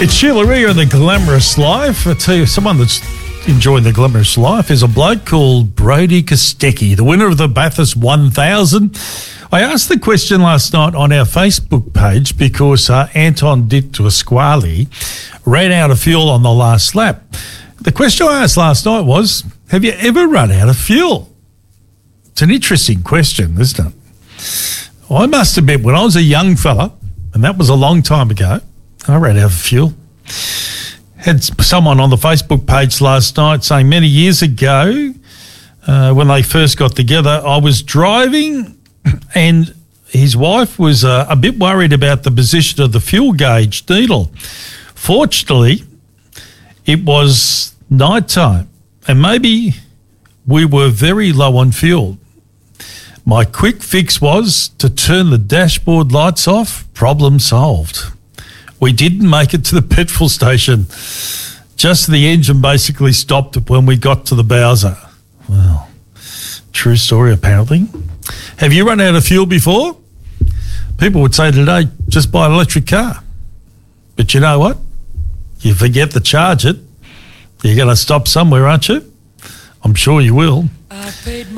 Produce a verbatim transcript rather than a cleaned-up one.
It's Sheila Rea in The Glamorous Life. I tell you, someone that's enjoying The Glamorous Life is a bloke called Brodie Kostecki, the winner of the Bathurst one thousand. I asked the question last night on our Facebook page because uh, Anton Di Pasquale ran out of fuel on the last lap. The question I asked last night was, have you ever run out of fuel? It's an interesting question, isn't it? I must admit, when I was a young fella, and that was a long time ago, I ran out of fuel. Had someone on the Facebook page last night saying many years ago, uh, when they first got together, I was driving and his wife was uh, a bit worried about the position of the fuel gauge needle. Fortunately, it was night time and maybe we were very low on fuel. My quick fix was to turn the dashboard lights off. Problem solved. We didn't make it to the petrol station. Just the engine basically stopped when we got to the Bowser. Well, true story apparently. Have you run out of fuel before? People would say today, just buy an electric car. But you know what? You forget to charge it. You're going to stop somewhere, aren't you? I'm sure you will.